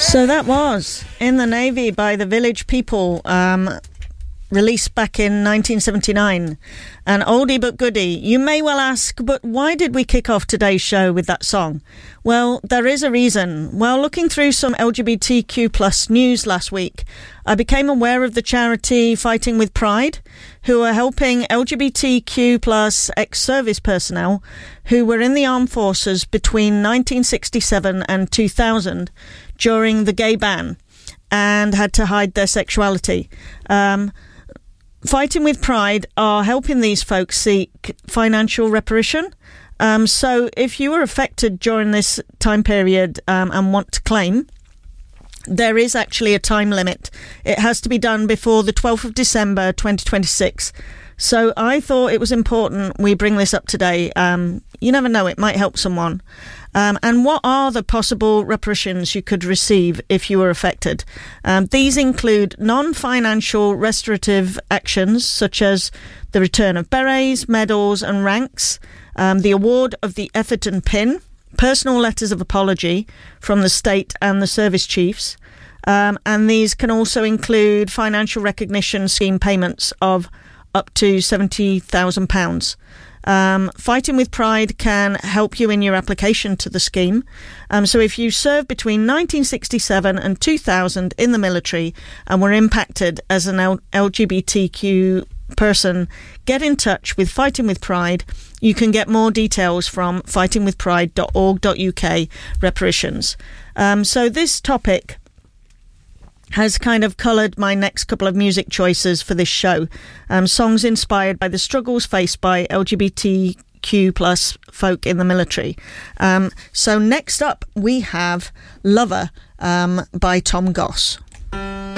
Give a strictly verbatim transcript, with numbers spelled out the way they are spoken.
So that was In the Navy by the Village People, um, released back in nineteen seventy-nine. An oldie but goodie. You may well ask, but why did we kick off today's show with that song? Well, there is a reason. While looking through some L G B T Q plus news last week, I became aware of the charity Fighting with Pride, who are helping L G B T Q plus ex-service personnel who were in the armed forces between nineteen sixty-seven and two thousand during the gay ban and had to hide their sexuality. Um, Fighting with Pride are helping these folks seek financial reparation. Um, so if you were affected during this time period um, and want to claim, there is actually a time limit. It has to be done before the twelfth of December twenty twenty-six. So I thought it was important we bring this up today. Um, you never know, it might help someone. Um, and what are the possible reparations you could receive if you were affected? Um, these include non-financial restorative actions such as the return of berets, medals and ranks, um, the award of the Efferton Pin, personal letters of apology from the state and the service chiefs, um, and these can also include financial recognition scheme payments of up to seventy thousand pounds. Um, Fighting with Pride can help you in your application to the scheme. Um, so if you served between nineteen sixty-seven and two thousand in the military and were impacted as an L- LGBTQ person, get in touch with Fighting with Pride. You can get more details from fighting with pride dot org dot U K reparations. Um, so this topic has kind of coloured my next couple of music choices for this show. Um, songs inspired by the struggles faced by L G B T Q plus folk in the military. Um, so next up we have Lover um, by Tom Goss.